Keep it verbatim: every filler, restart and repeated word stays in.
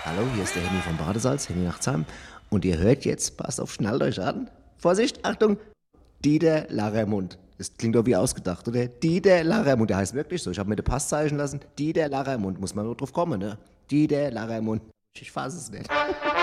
Hallo, hier ist der Henny vom Badesalz, Henny Nachtsheim. Und ihr hört jetzt, passt auf, schnallt euch an. Vorsicht, Achtung, Dieter Larremund. Das klingt doch wie ausgedacht, oder? Dieter Larremund, der heißt wirklich so. Ich habe mir den Pass zeichnen lassen. Dieter Larremund, muss man nur drauf kommen, ne? Dieter Larremund. Ich fasse es nicht.